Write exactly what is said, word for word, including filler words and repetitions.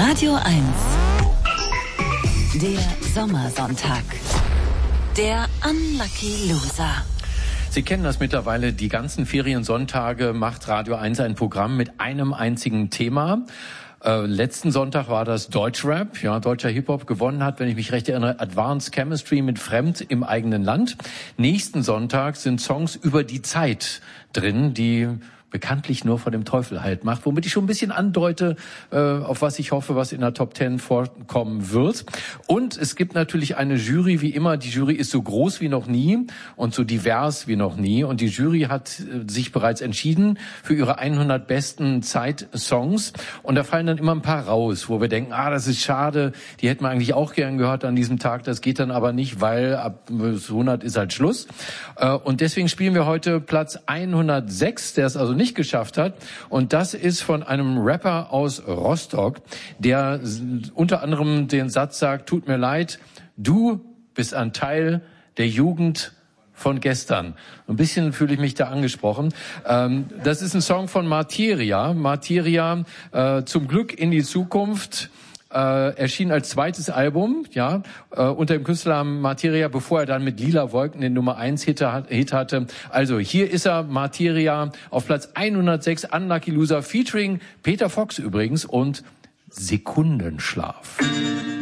Radio eins. Der Sommersonntag. Der Unlucky Loser. Sie kennen das mittlerweile, die ganzen Feriensonntage macht Radio eins ein Programm mit einem einzigen Thema. Äh, letzten Sonntag war das Deutschrap, ja, deutscher Hip-Hop. Gewonnen hat, wenn ich mich recht erinnere, Advanced Chemistry mit Fremd im eigenen Land. Nächsten Sonntag sind Songs über die Zeit drin, die bekanntlich nur vor dem Teufel Halt macht, womit ich schon ein bisschen andeute, äh, auf was ich hoffe, was in der Top Ten vorkommen wird. Und es gibt natürlich eine Jury, wie immer. Die Jury ist so groß wie noch nie und so divers wie noch nie. Und die Jury hat äh, sich bereits entschieden für ihre hundert besten Zeitsongs. Und da fallen dann immer ein paar raus, wo wir denken, ah, das ist schade, die hätten wir eigentlich auch gern gehört an diesem Tag. Das geht dann aber nicht, weil ab hundert ist halt Schluss. Äh, und deswegen spielen wir heute Platz hundertsechs, der es also nicht nicht geschafft hat. Und das ist von einem Rapper aus Rostock, der unter anderem den Satz sagt, tut mir leid, du bist ein Teil der Jugend von gestern. Ein bisschen fühle ich mich da angesprochen. Ähm, das ist ein Song von Materia. Materia, äh, zum Glück in die Zukunft. Äh, erschien als zweites Album, ja, äh, unter dem Künstlernamen Materia, bevor er dann mit Lila Wolken den Nummer eins Hit hatte. Also hier ist er, Materia, auf Platz hundertsechs, Unlucky Loser, featuring Peter Fox übrigens und Sekundenschlaf.